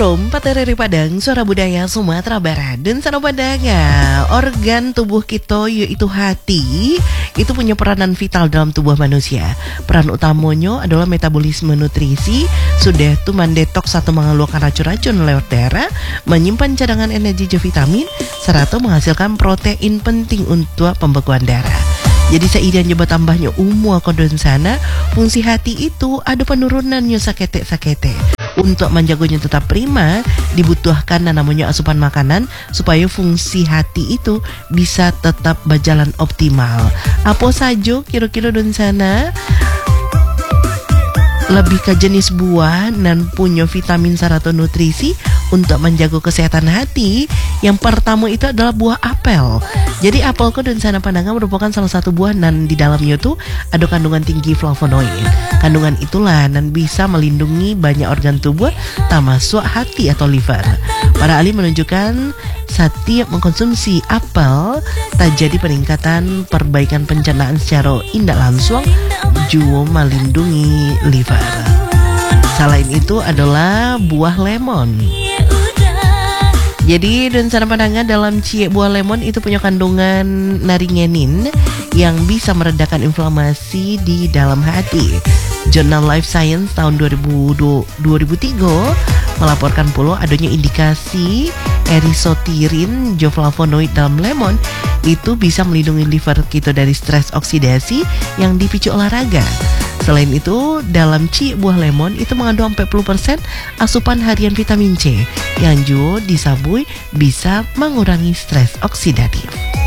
From Patereri Padang, Suara Budaya Sumatera Barat. Dan sana Padanga, organ tubuh kita yaitu hati, itu punya peranan vital dalam tubuh manusia. Peran utamanya adalah metabolisme nutrisi, sudah itu mendetoks atau mengeluarkan racun-racun lewat darah, menyimpan cadangan energi vitamin, serta menghasilkan protein penting untuk pembekuan darah. Jadi seiring juga tambahnya umur kodon sana, fungsi hati itu ada penurunannya sakete. Untuk menjaganya tetap prima, dibutuhkan namanya asupan makanan supaya fungsi hati itu bisa tetap berjalan optimal. Apa saja kira-kira don sana? Lebih ke jenis buah dan punya vitamin serta nutrisi untuk menjaga kesehatan hati. Yang pertama itu adalah buah apel. Jadi apel ke dan sana pandangan merupakan salah satu buah dan di dalamnya tuh ada kandungan tinggi flavonoid. Kandungan itulah dan bisa melindungi banyak organ tubuh termasuk hati atau liver. Para ahli menunjukkan setiap mengkonsumsi apel terjadi peningkatan perbaikan pencernaan secara indah langsung juga melindungi liver. Selain itu adalah buah lemon. Jadi dan sana pandangan dalam buah lemon itu punya kandungan naringenin yang bisa meredakan inflamasi di dalam hati. Jurnal Life Science tahun 2003 melaporkan pula adanya indikasi erisotirin flavonoid dalam lemon itu bisa melindungi liver kita dari stres oksidasi yang dipicu olahraga. Selain itu, dalam buah lemon itu mengandung 40% asupan harian vitamin C yang juga disabui bisa mengurangi stres oksidatif.